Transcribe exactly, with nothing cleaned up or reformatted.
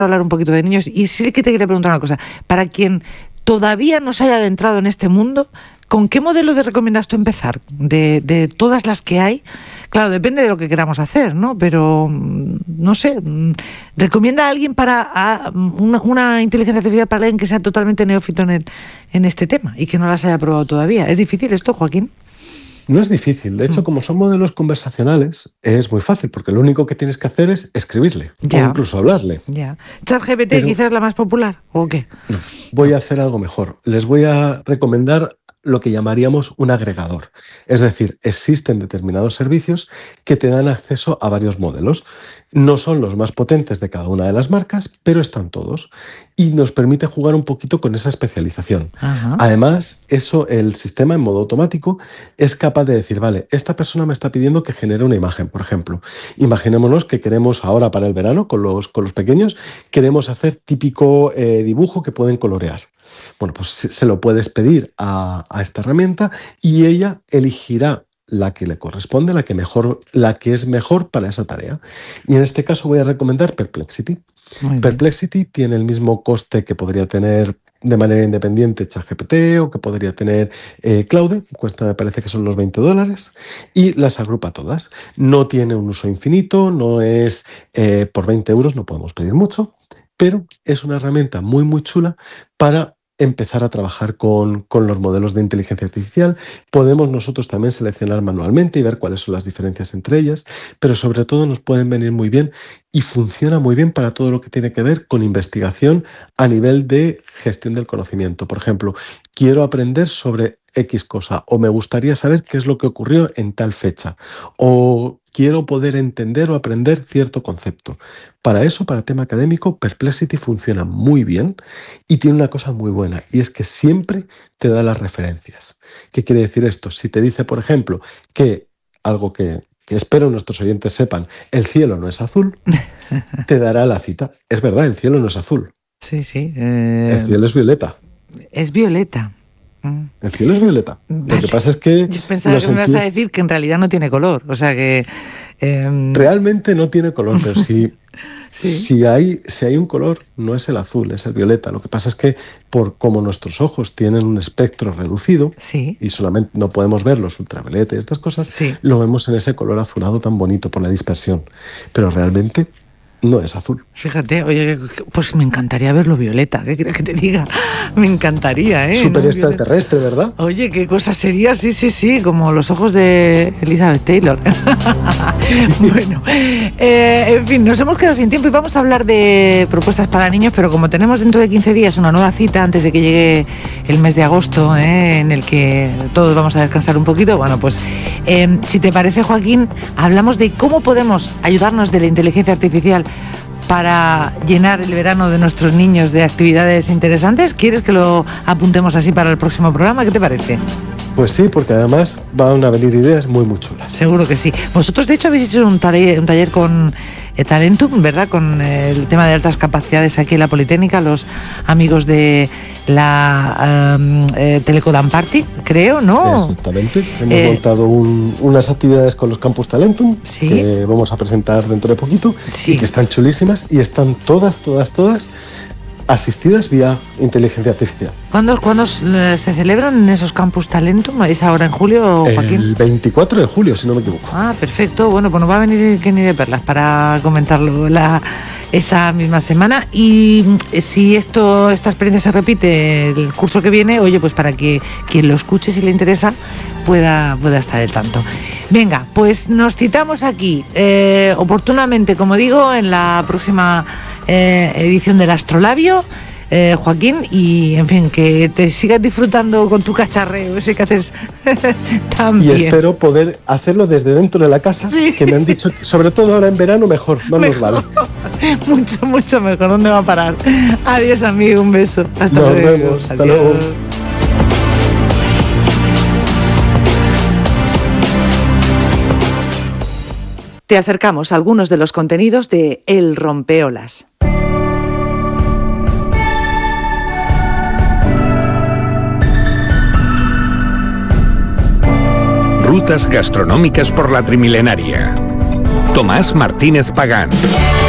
hablar un poquito de niños y sí que te quería preguntar una cosa. Para quien todavía no se haya adentrado en este mundo, ¿con qué modelo te recomiendas tú empezar? De, de todas las que hay. Claro, depende de lo que queramos hacer, ¿no? Pero, no sé, ¿recomienda a alguien para a una, una inteligencia artificial para alguien que sea totalmente neófito en, el, en este tema y que no las haya probado todavía? ¿Es difícil esto, Joaquín? No es difícil. De hecho, como son modelos conversacionales, es muy fácil, porque lo único que tienes que hacer es escribirle ya. o incluso hablarle. Ya. ¿ChatGPT Pero, quizás es la más popular o qué? No, voy a hacer algo mejor. Les voy a recomendar lo que llamaríamos un agregador. Es decir, existen determinados servicios que te dan acceso a varios modelos. No son los más potentes de cada una de las marcas, pero están todos. Y nos permite jugar un poquito con esa especialización. Ajá. Además, eso, el sistema en modo automático es capaz de decir, vale, esta persona me está pidiendo que genere una imagen, por ejemplo. Imaginémonos que queremos ahora para el verano, con los, con los pequeños, queremos hacer típico eh, dibujo que pueden colorear. Bueno, pues se lo puedes pedir a, a esta herramienta y ella elegirá la que le corresponde, la que, mejor, la que es mejor para esa tarea. Y en este caso voy a recomendar Perplexity. Perplexity tiene el mismo coste que podría tener de manera independiente ChatGPT o que podría tener eh, Claude, cuesta, me parece que son los veinte dólares, y las agrupa todas. No tiene un uso infinito, no es eh, por veinte euros, no podemos pedir mucho, pero es una herramienta muy, muy chula para empezar a trabajar con, con los modelos de inteligencia artificial. Podemos nosotros también seleccionar manualmente y ver cuáles son las diferencias entre ellas, pero sobre todo nos pueden venir muy bien y funciona muy bien para todo lo que tiene que ver con investigación a nivel de gestión del conocimiento. Por ejemplo, quiero aprender sobre X cosa o me gustaría saber qué es lo que ocurrió en tal fecha o quiero poder entender o aprender cierto concepto. Para eso, para tema académico, Perplexity funciona muy bien y tiene una cosa muy buena y es que siempre te da las referencias. ¿Qué quiere decir esto? Si te dice, por ejemplo, que algo que, que espero nuestros oyentes sepan, el cielo no es azul, te dará la cita. Es verdad, el cielo no es azul. Sí, sí. Eh... El cielo es violeta. Es violeta. El cielo es violeta. Vale. Lo que pasa es que... Yo pensaba que me ibas a decir que en realidad no tiene color. O sea que... Eh... Realmente no tiene color, pero si, sí. si, hay, si hay un color, no es el azul, es el violeta. Lo que pasa es que por como nuestros ojos tienen un espectro reducido sí. y solamente no podemos ver los ultravioletas y estas cosas, sí. lo vemos en ese color azulado tan bonito por la dispersión. Pero realmente... no es azul. Fíjate, oye, pues me encantaría verlo violeta. ¿Qué quieres que te diga? Me encantaría, ¿eh? Súper ¿no? extraterrestre, ¿verdad? Oye, qué cosa sería, sí, sí, sí, como los ojos de Elizabeth Taylor. Bueno, eh, en fin, nos hemos quedado sin tiempo y vamos a hablar de propuestas para niños, pero como tenemos dentro de quince días una nueva cita antes de que llegue el mes de agosto, ¿eh? En el que todos vamos a descansar un poquito, bueno, pues eh, si te parece, Joaquín, hablamos de cómo podemos ayudarnos de la inteligencia artificial para llenar el verano de nuestros niños de actividades interesantes. ¿Quieres que lo apuntemos así para el próximo programa? ¿Qué te parece? Pues sí, porque además van a venir ideas muy, muy chulas. Seguro que sí. Vosotros, de hecho, habéis hecho un taller, un taller con eh, Talentum, ¿verdad? Con eh, el tema de altas capacidades aquí en la Politécnica, los amigos de la um, eh, Telecodam Party, creo, ¿no? Exactamente. Hemos eh, montado un, unas actividades con los Campus Talentum, ¿sí? Que vamos a presentar dentro de poquito, sí. Y que están chulísimas y están todas, todas, todas asistidas vía inteligencia artificial. ¿Cuándo, ¿Cuándo se celebran esos Campus Talentum? ¿Es ahora en julio, Joaquín? El veinticuatro de julio, si no me equivoco. Ah, perfecto. Bueno, pues nos va a venir Kenny de Perlas para comentarlo la, esa misma semana. Y si esto esta experiencia se repite el curso que viene, oye, pues para que quien lo escuche, si le interesa, pueda, pueda estar al tanto. Venga, pues nos citamos aquí, eh, oportunamente, como digo, en la próxima eh, edición del Astrolabio. Eh, Joaquín, y en fin, que te sigas disfrutando con tu cacharreo, ese que haces tan y bien. Y espero poder hacerlo desde dentro de la casa, sí. Que me han dicho, que, sobre todo ahora en verano, mejor, más nos vale. Mucho, mucho mejor. ¿Dónde va a parar? Adiós, amigo, un beso. Hasta nos luego. Vemos. Hasta Adiós. luego. Te acercamos a algunos de los contenidos de El Rompeolas. Rutas gastronómicas por la Trimilenaria. Tomás Martínez Pagán.